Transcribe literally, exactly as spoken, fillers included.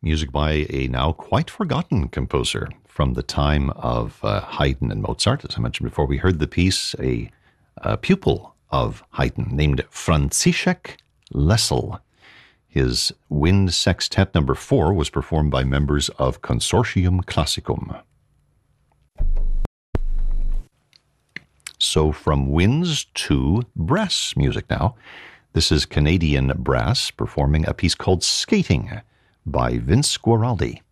music by a now quite forgotten composer from the time of uh, Haydn and Mozart. As I mentioned before, we heard the piece, a, a pupil of Haydn named František Lessel. His Wind Sextet number four was performed by members of Consortium Classicum. So from winds to brass music now. This is Canadian Brass performing a piece called Skating by Vince Guaraldi.